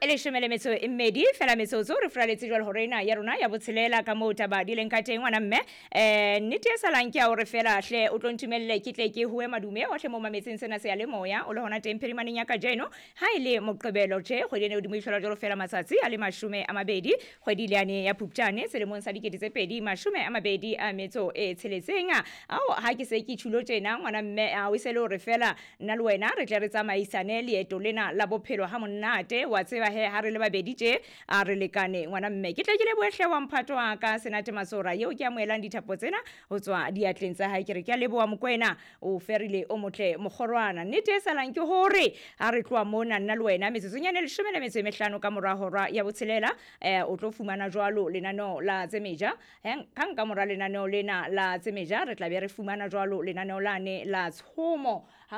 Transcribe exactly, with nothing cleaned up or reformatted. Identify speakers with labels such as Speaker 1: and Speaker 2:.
Speaker 1: e le shome le metso e mmedi fela metsotso re fraletse jwale hore ena ya rona ya botshelela ka moo taba di leng ka teng ngwana mme eh nnete e salang ke a hore fela hle o tlo ntumelle ke tle ke hue madume o hle mo mametseng sena se ya le moya o le hona teng phirimaneng ya ka jeno ha ile moqebelo tje kgwedi ene o di mo ihlola jalo fela matsatsi a le mashome a mabedi kgwedi ile yane ya Phupjane selemong sa dikete tse pedi mashome a mabedi a metso e tsheletseng ao ha ke se ke thulo tjena ngwana mme a o se le hore fela nna le wena re tle re tsamaisane leeto lena la bophelo ha monate wa tseba he ha re le babedi tje a re lekane ngwana mme ke tle ke le bohle wa mphato wa ka Senate Masora yeo ke amoelang dithapo tsena ho tswa diatleng tsa hae ke re ke a leboa mokwena o ferile o motle mogorwana nnete e salang ke hore ha re tloa mona nna le wena metsotsonyane le shome le metso e mehlano ka mora hora ya botshelela eh o tlo fumana jwalo lenaneo la tsemeja ka nka mora lenaneo lena la tsemeja re tla be re fumana jwalo lenaneo lane la tshomo